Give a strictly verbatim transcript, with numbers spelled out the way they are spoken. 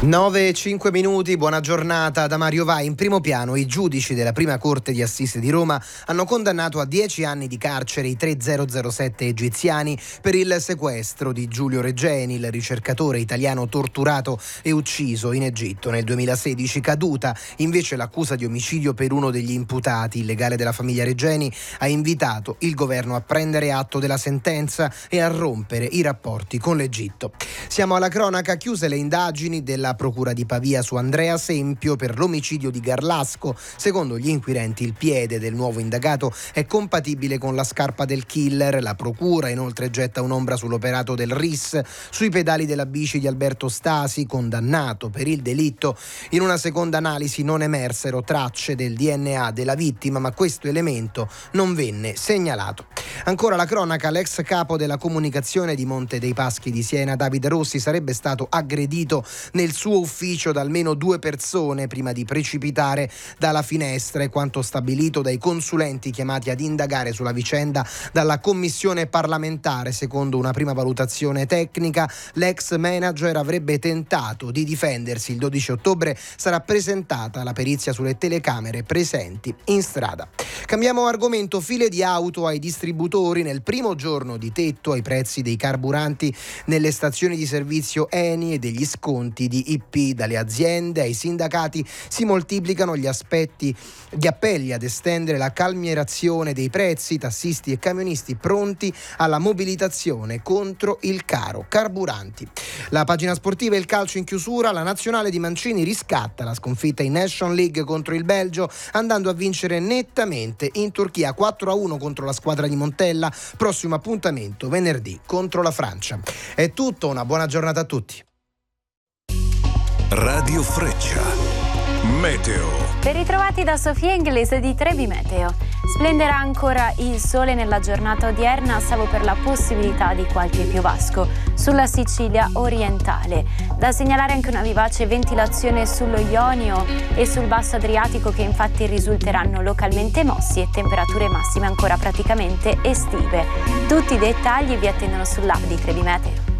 nove e cinque minuti, buona giornata da Mario Vai. In primo piano i giudici della prima corte di assise di Roma hanno condannato a dieci anni di carcere i tre zero zero sette egiziani per il sequestro di Giulio Regeni, il ricercatore italiano torturato e ucciso in Egitto nel duemilasedici. Caduta invece l'accusa di omicidio per uno degli imputati. Il legale della famiglia Regeni ha invitato il governo a prendere atto della sentenza e a rompere i rapporti con l'Egitto. Siamo alla cronaca, chiuse le indagini della Procura di Pavia su Andrea Sempio per l'omicidio di Garlasco. Secondo gli inquirenti il piede del nuovo indagato è compatibile con la scarpa del killer. La Procura inoltre getta un'ombra sull'operato del R I S sui pedali della bici di Alberto Stasi, condannato per il delitto. In una seconda analisi non emersero tracce del D N A della vittima, ma questo elemento non venne segnalato. Ancora la cronaca, l'ex capo della comunicazione di Monte dei Paschi di Siena, Davide Rossi, sarebbe stato aggredito nel suo ufficio da almeno due persone prima di precipitare dalla finestra, e quanto stabilito dai consulenti chiamati ad indagare sulla vicenda dalla commissione parlamentare. Secondo una prima valutazione tecnica, l'ex manager avrebbe tentato di difendersi. Il dodici ottobre sarà presentata la perizia sulle telecamere presenti in strada. Cambiamo argomento, file di auto ai distributori nel primo giorno di tetto ai prezzi dei carburanti nelle stazioni di servizio Eni e degli sconti di I P. Dalle aziende ai sindacati si moltiplicano gli aspetti, gli appelli ad estendere la calmierazione dei prezzi, tassisti e camionisti pronti alla mobilitazione contro il caro carburanti. La pagina sportiva e il calcio in chiusura, la nazionale di Mancini riscatta la sconfitta in Nation League contro il Belgio andando a vincere nettamente in Turchia quattro a uno contro la squadra di Montella. Prossimo appuntamento venerdì contro la Francia. È tutto, una buona giornata a tutti. Radio Freccia, meteo. Ben ritrovati da Sofia Inglese di Trebi Meteo. Splenderà ancora il sole nella giornata odierna, salvo per la possibilità di qualche piovasco sulla Sicilia orientale. Da segnalare anche una vivace ventilazione sullo Ionio e sul basso Adriatico, che infatti risulteranno localmente mossi, e temperature massime ancora praticamente estive. Tutti i dettagli vi attendono sull'app di Trebi Meteo.